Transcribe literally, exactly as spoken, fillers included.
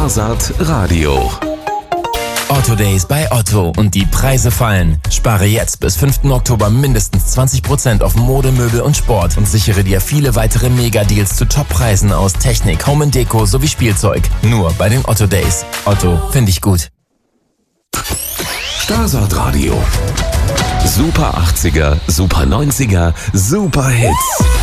Sparsat Radio. Otto Days bei Otto und die Preise fallen. Spare jetzt bis fünften Oktober mindestens zwanzig Prozent auf Mode, Möbel und Sport und sichere dir viele weitere Mega-Deals zu Top-Preisen aus Technik, Home and Deko sowie Spielzeug. Nur bei den Otto Days. Otto, finde ich gut. Sparsat Radio. Super achtziger, Super neunziger, Super Hits.